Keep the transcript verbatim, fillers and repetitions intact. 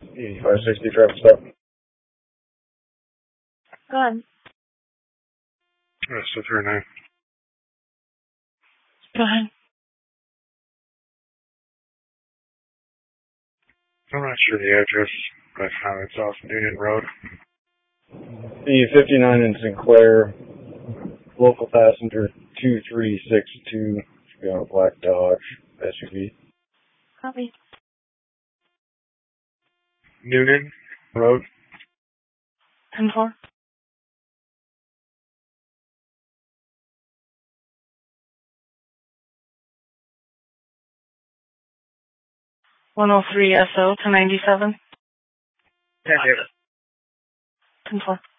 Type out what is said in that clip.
eighty-five sixty traffic stop. Go ahead. That's the three nine. Go ahead. I'm not sure the address, but uh, it's off Union Road. B fifty-nine in Sinclair, local passenger two three six two, should be on a black Dodge S U V. Copy. Noonan Road. ten four. one oh three S O to ninety-seven. ten ten four.